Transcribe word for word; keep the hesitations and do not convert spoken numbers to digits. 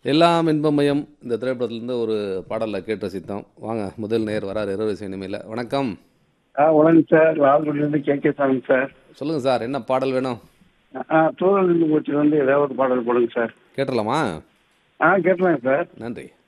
எல்லாம் இன்பமயம் இந்த திரைப்படத்துலேருந்து ஒரு பாடலில் கேட்டு ரசித்தோம். வாங்க, முதல் நேர் வராரு இரவு இசை இனிமையில். வணக்கம். ஆ வணக்கம் சார். லால்குடியிலேருந்து கே கே சாமி சார். சொல்லுங்கள் சார், என்ன பாடல் வேணும்? ஆ தூரல் இருந்து போச்சு வந்து ஏதாவது ஒரு பாடல் போடுங்க சார். கேட்டுடலாமா? ஆ கேட்டலாங்க சார். நன்றி.